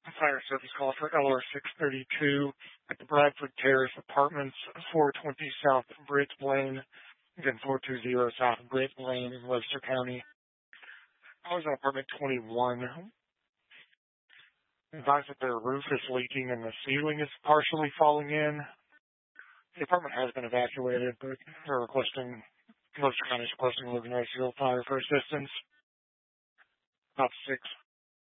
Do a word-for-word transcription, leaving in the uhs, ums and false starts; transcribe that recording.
Fire service call for L R six thirty-two at the Bradford Terrace Apartments, four twenty South Bridge Lane, again four twenty South Bridge Lane in Webster County. I was in apartment twenty-one. Advised that their roof is leaking and the ceiling is partially falling in. The apartment has been evacuated, but they're requesting, most counties requesting living ratio fire for assistance. About six